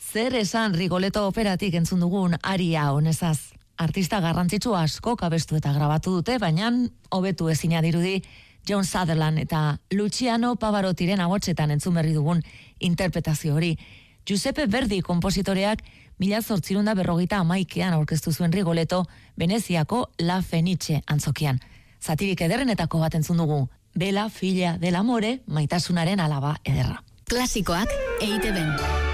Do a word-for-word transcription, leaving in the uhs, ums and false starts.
Zer esan Rigoletto operatik entzun dugun aria honezaz. Artista garrantzitsu asko abestu eta grabatu dute, baina hobetu ezina dirudi John Sutherland eta Luciano Pavarottiren ahotsetan entzun berri dugun interpretazio hori. Giuseppe Verdi konpositoreak mila zortziehun eta berrogeita hamaikean aurkeztu zuen Rigoletto Veneziako La Fenice antzokian. Zatirik ederrenetako bat entzun dugu. Bela, filla del amore, maitasunaren alaba ederra. Klasikoak E I Te Ben.